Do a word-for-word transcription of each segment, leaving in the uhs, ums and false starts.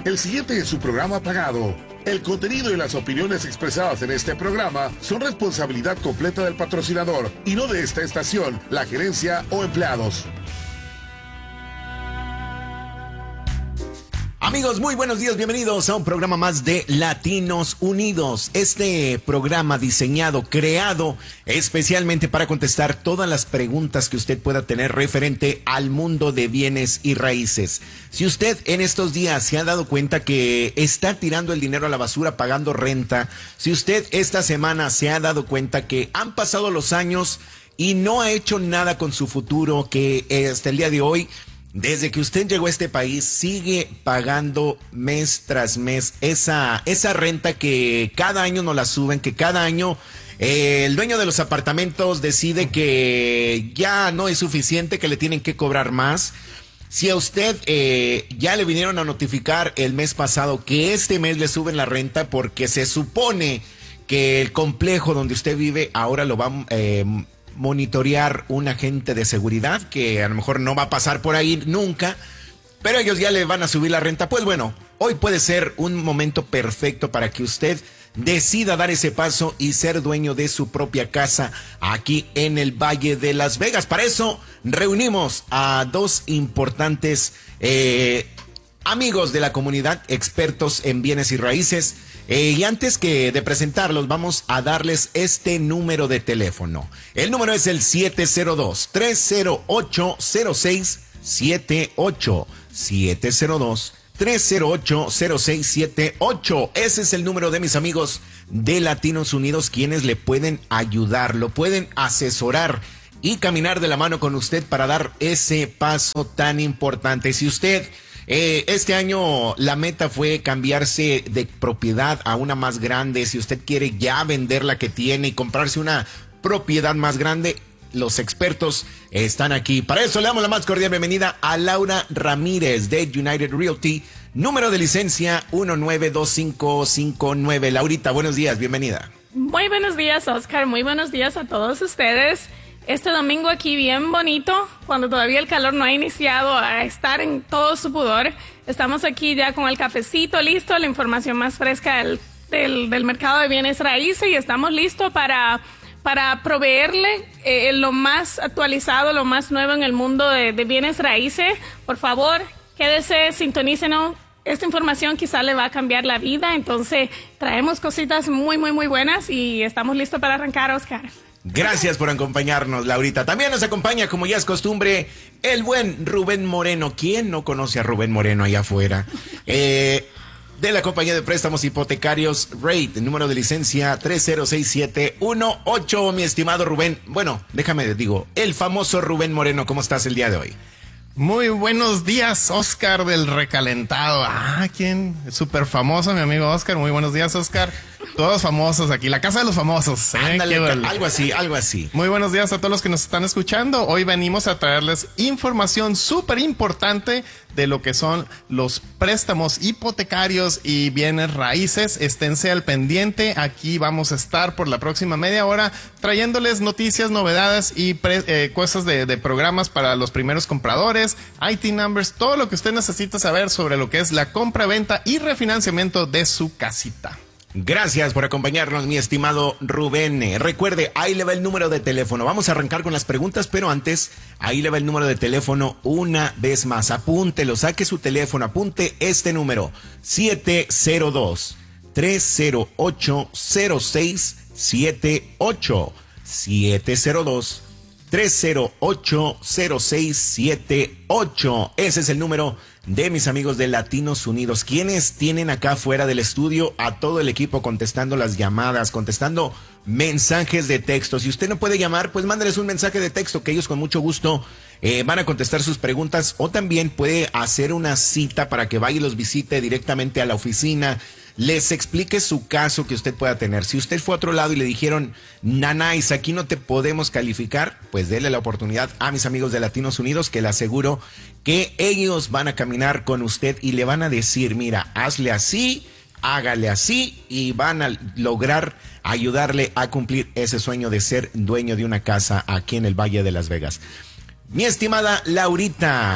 El siguiente es su programa pagado. El contenido y las opiniones expresadas en este programa son responsabilidad completa del patrocinador y no de esta estación, la gerencia o empleados. Amigos, muy buenos días, bienvenidos a un programa más de Latinos Unidos. Este programa diseñado, creado especialmente para contestar todas las preguntas que usted pueda tener referente al mundo de bienes y raíces. Si usted en estos días se ha dado cuenta que está tirando el dinero a la basura pagando renta, si usted esta semana se ha dado cuenta que han pasado los años y no ha hecho nada con su futuro, que hasta el día de hoy, desde que usted llegó a este país, sigue pagando mes tras mes esa, esa renta que cada año nos la suben, que cada año eh, el dueño de los apartamentos decide que ya no es suficiente, que le tienen que cobrar más. Si a usted eh, ya le vinieron a notificar el mes pasado que este mes le suben la renta porque se supone que el complejo donde usted vive ahora lo va a eh, monitorear un agente de seguridad que a lo mejor no va a pasar por ahí nunca, pero ellos ya le van a subir la renta, pues bueno, hoy puede ser un momento perfecto para que usted decida dar ese paso y ser dueño de su propia casa aquí en el Valle de Las Vegas. Para eso reunimos a dos importantes eh, amigos de la comunidad, expertos en bienes y raíces. Eh, y antes que de presentarlos, vamos a darles este número de teléfono. El número es el siete cero dos, tres cero ocho, cero seis siete ocho. siete cero dos, tres cero ocho, cero seis siete ocho. Ese es el número de mis amigos de Latinos Unidos, quienes le pueden ayudar, lo pueden asesorar y caminar de la mano con usted para dar ese paso tan importante. Si usted... Eh, este año la meta fue cambiarse de propiedad a una más grande. Si usted quiere ya vender la que tiene y comprarse una propiedad más grande, los expertos están aquí. Para eso le damos la más cordial bienvenida a Laura Ramírez de United Realty, número de licencia uno nueve dos cinco cinco nueve. Laurita, buenos días, bienvenida. Muy buenos días, Oscar, muy buenos días a todos ustedes. Este domingo aquí bien bonito, cuando todavía el calor no ha iniciado a estar en todo su pudor. Estamos aquí ya con el cafecito listo, la información más fresca del, del, del mercado de bienes raíces y estamos listos para, para proveerle eh, lo más actualizado, lo más nuevo en el mundo de, de bienes raíces. Por favor, quédese, sintonícenos. Esta información quizá le va a cambiar la vida, entonces traemos cositas muy, muy, muy buenas y estamos listos para arrancar, Oscar. Gracias por acompañarnos, Laurita. También nos acompaña, como ya es costumbre, el buen Rubén Moreno. ¿Quién no conoce a Rubén Moreno allá afuera? Eh, de la compañía de préstamos hipotecarios Rate, número de licencia tres cero seis siete uno ocho. Mi estimado Rubén, bueno, déjame digo, el famoso Rubén Moreno, ¿cómo estás el día de hoy? Muy buenos días, Oscar del Recalentado. Ah, ¿quién? Súper famoso, mi amigo Oscar. Muy buenos días, Oscar. Todos famosos aquí, la casa de los famosos. ¿eh? Ándale, algo así, algo así. Muy buenos días a todos los que nos están escuchando. Hoy venimos a traerles información súper importante de lo que son los préstamos hipotecarios y bienes raíces. Esténse al pendiente. Aquí vamos a estar por la próxima media hora trayéndoles noticias, novedades y pre, eh, cosas de, de programas para los primeros compradores, I T numbers, todo lo que usted necesita saber sobre lo que es la compra, venta y refinanciamiento de su casita. Gracias por acompañarnos, mi estimado Rubén. Recuerde, ahí le va el número de teléfono. Vamos a arrancar con las preguntas, pero antes, ahí le va el número de teléfono una vez más. Apúntelo, saque su teléfono, apunte este número: siete cero dos, tres cero ocho, cero seis siete ocho. siete cero dos, tres cero ocho, cero seis siete ocho. Ese es el número de mis amigos de Latinos Unidos, quienes tienen acá fuera del estudio a todo el equipo contestando las llamadas, contestando mensajes de texto. Si usted no puede llamar, pues mándeles un mensaje de texto que ellos con mucho gusto eh, van a contestar sus preguntas, o también puede hacer una cita para que vaya y los visite directamente a la oficina, les explique su caso que usted pueda tener. Si usted fue a otro lado y le dijeron, Nanais, aquí no te podemos calificar, pues déle la oportunidad a mis amigos de Latinos Unidos, que le aseguro que ellos van a caminar con usted y le van a decir, mira, hazle así, hágale así, y van a lograr ayudarle a cumplir ese sueño de ser dueño de una casa aquí en el Valle de Las Vegas. Mi estimada Laurita,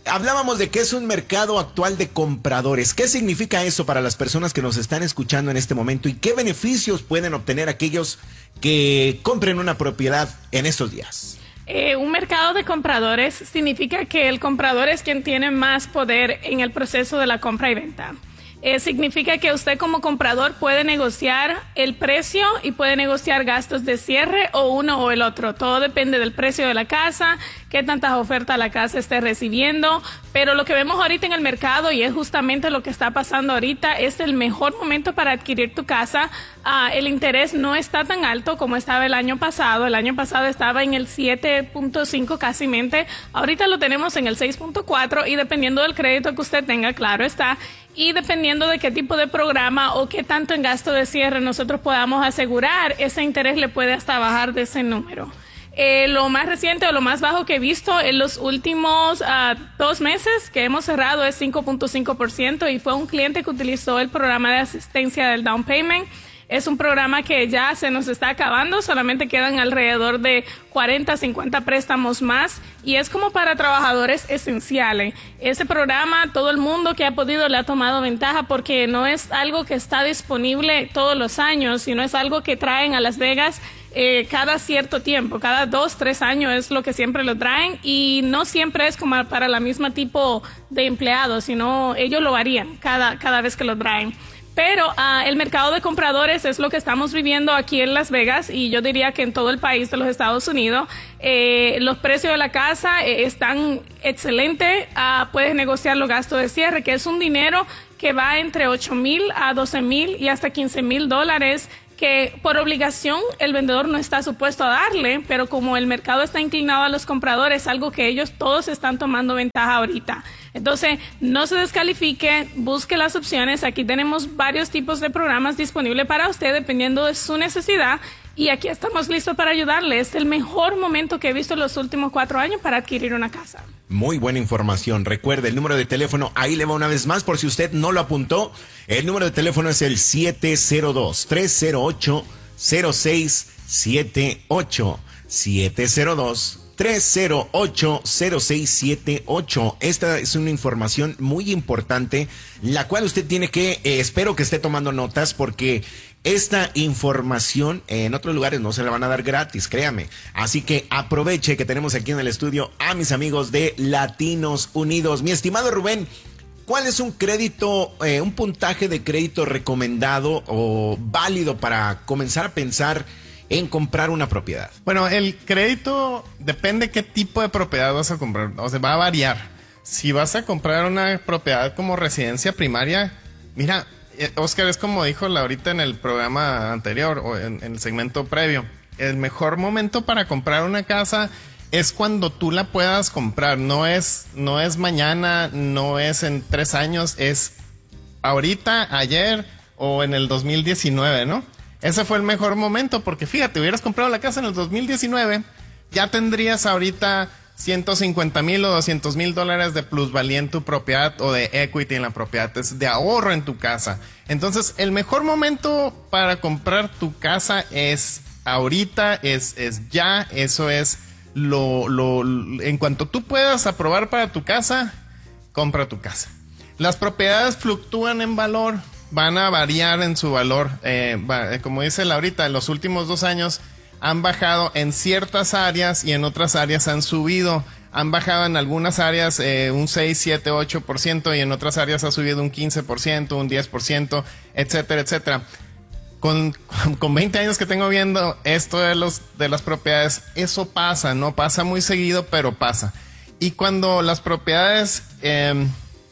hablábamos de que es un mercado actual de compradores. ¿Qué significa eso para las personas que nos están escuchando en este momento y qué beneficios pueden obtener aquellos que compren una propiedad en estos días? Eh, un mercado de compradores significa que el comprador es quien tiene más poder en el proceso de la compra y venta. Eh, significa que usted como comprador puede negociar el precio y puede negociar gastos de cierre o uno o el otro. Todo depende del precio de la casa, qué tantas ofertas la casa esté recibiendo. Pero lo que vemos ahorita en el mercado, y es justamente lo que está pasando ahorita, es el mejor momento para adquirir tu casa. Uh, el interés no está tan alto como estaba el año pasado. El año pasado estaba en el siete punto cinco casi mente. Ahorita lo tenemos en el seis punto cuatro y dependiendo del crédito que usted tenga, claro está, y dependiendo de qué tipo de programa o qué tanto en gasto de cierre nosotros podamos asegurar, ese interés le puede hasta bajar de ese número. Eh, lo más reciente o lo más bajo que he visto en los últimos uh, dos meses que hemos cerrado es cinco punto cinco por ciento y fue un cliente que utilizó el programa de asistencia del down payment. Es un programa que ya se nos está acabando, solamente quedan alrededor de cuarenta, cincuenta préstamos más y es como para trabajadores esenciales. Ese programa, todo el mundo que ha podido le ha tomado ventaja porque no es algo que está disponible todos los años, sino es algo que traen a Las Vegas eh, cada cierto tiempo, cada dos, tres años es lo que siempre lo traen y no siempre es como para la misma tipo de empleados, sino ellos lo varían cada, cada vez que lo traen. Pero uh, el mercado de compradores es lo que estamos viviendo aquí en Las Vegas y yo diría que en todo el país de los Estados Unidos. Eh, los precios de la casa eh, están excelentes. Uh, puedes negociar los gastos de cierre, que es un dinero que va entre ocho mil a doce mil y hasta quince mil dólares que por obligación el vendedor no está supuesto a darle, pero como el mercado está inclinado a los compradores, algo que ellos todos están tomando ventaja ahorita. Entonces, no se descalifique, busque las opciones. Aquí tenemos varios tipos de programas disponibles para usted dependiendo de su necesidad y aquí estamos listos para ayudarle. Es el mejor momento que he visto en los últimos cuatro años para adquirir una casa. Muy buena información. Recuerde, el número de teléfono, ahí le va una vez más por si usted no lo apuntó. El número de teléfono es el siete cero dos, tres cero ocho, cero seis siete ocho. siete cero dos, tres cero ocho, cero seis siete ocho. Esta es una información muy importante, la cual usted tiene que, eh, espero que esté tomando notas porque esta información en otros lugares no se la van a dar gratis, créame. Así que aproveche que tenemos aquí en el estudio a mis amigos de Latinos Unidos. Mi estimado Rubén, ¿cuál es un crédito, eh, un puntaje de crédito recomendado o válido para comenzar a pensar en comprar una propiedad? Bueno, el crédito depende qué tipo de propiedad vas a comprar. O sea, va a variar. Si vas a comprar una propiedad como residencia primaria, mira, Oscar, es como dijo ahorita en el programa anterior o en, en el segmento previo. El mejor momento para comprar una casa es cuando tú la puedas comprar. No es, no es mañana, no es en tres años, es ahorita, ayer o en el dos mil diecinueve, ¿no? Ese fue el mejor momento porque fíjate, hubieras comprado la casa en el dos mil diecinueve, ya tendrías ahorita ciento cincuenta mil o doscientos mil dólares de plusvalía en tu propiedad o de equity en la propiedad, es de ahorro en tu casa. Entonces, el mejor momento para comprar tu casa es ahorita, es, es ya, eso es lo, lo, en cuanto tú puedas aprobar para tu casa, compra tu casa. Las propiedades fluctúan en valor, van a variar en su valor, eh, va, como dice Laurita, en los últimos dos años han bajado en ciertas áreas y en otras áreas han subido. Han bajado en algunas áreas eh, un seis, siete, ocho por ciento y en otras áreas ha subido un quince por ciento, un diez por ciento, etcétera, etcétera. Con, con veinte años que tengo viendo esto de, los, de las propiedades, eso pasa, no pasa muy seguido, pero pasa. Y cuando las propiedades eh,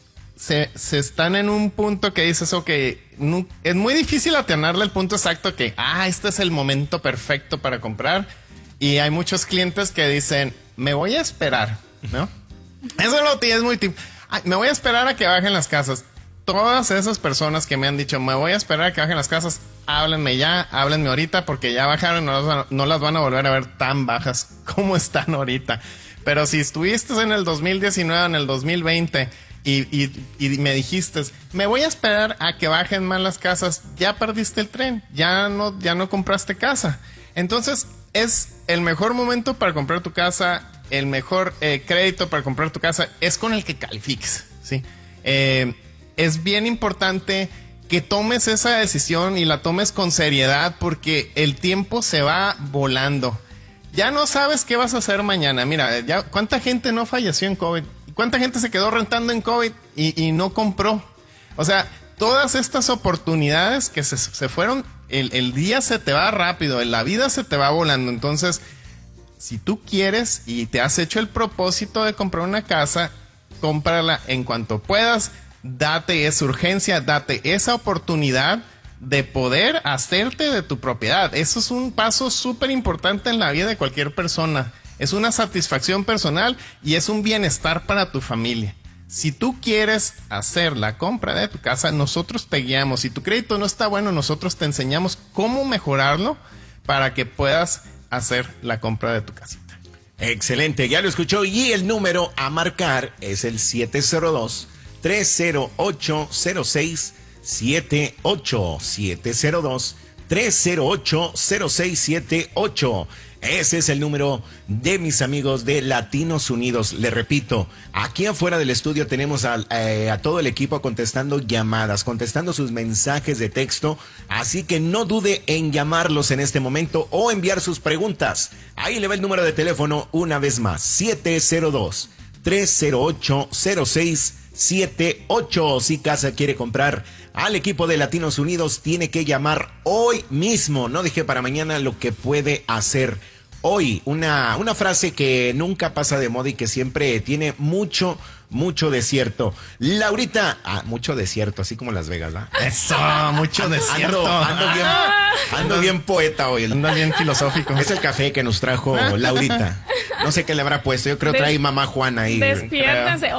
se, se están en un punto que dices, ok, no, es muy difícil atinarle el punto exacto que, ah, este es el momento perfecto para comprar. Y hay muchos clientes que dicen, me voy a esperar, ¿no? Eso lo es muy tipo, ay, me voy a esperar a que bajen las casas. Todas esas personas que me han dicho, me voy a esperar a que bajen las casas, háblenme ya, háblenme ahorita, porque ya bajaron, no las, no las van a volver a ver tan bajas como están ahorita. Pero si estuviste en el dos mil diecinueve, en el dos mil veinte... Y, y, y me dijiste, me voy a esperar a que bajen más las casas, ya perdiste el tren, ya no, ya no compraste casa. Entonces, es el mejor momento para comprar tu casa el mejor eh, crédito para comprar tu casa es con el que califiques, ¿sí? Eh, es bien importante que tomes esa decisión y la tomes con seriedad porque el tiempo se va volando. Ya no sabes qué vas a hacer mañana. Mira, ya cuánta gente no falleció en COVID, cuánta gente se quedó rentando en COVID y, y no compró. O sea, todas estas oportunidades que se, se fueron, el, el día se te va rápido, la vida se te va volando. Entonces, si tú quieres y te has hecho el propósito de comprar una casa, cómprala en cuanto puedas, date esa urgencia, date esa oportunidad de poder hacerte de tu propiedad. Eso es un paso súper importante en la vida de cualquier persona. Es una satisfacción personal y es un bienestar para tu familia. Si tú quieres hacer la compra de tu casa, nosotros te guiamos. Si tu crédito no está bueno, nosotros te enseñamos cómo mejorarlo para que puedas hacer la compra de tu casita. Excelente, ya lo escuchó. Y el número a marcar es el siete cero dos, tres cero ocho, cero seis siete ocho. siete cero dos, tres cero ocho, cero seis siete ocho. Ese es el número de mis amigos de Latinos Unidos. Le repito, aquí afuera del estudio tenemos a, eh, a todo el equipo contestando llamadas, contestando sus mensajes de texto. Así que no dude en llamarlos en este momento o enviar sus preguntas. Ahí le va el número de teléfono una vez más. siete cero dos, tres cero ocho, cero seis siete ocho. Si casa quiere comprar al equipo de Latinos Unidos, tiene que llamar hoy mismo. No deje para mañana lo que puede hacer hoy. Una, una frase que nunca pasa de moda y que siempre tiene mucho, mucho desierto. Laurita, ah, mucho desierto, así como Las Vegas, ¿verdad? Eso, mucho desierto. Ando, ando, bien, ando bien poeta hoy. Ando bien filosófico. Es el café que nos trajo Laurita. No sé qué le habrá puesto. Yo creo que trae mamá Juana ahí. Despiértense.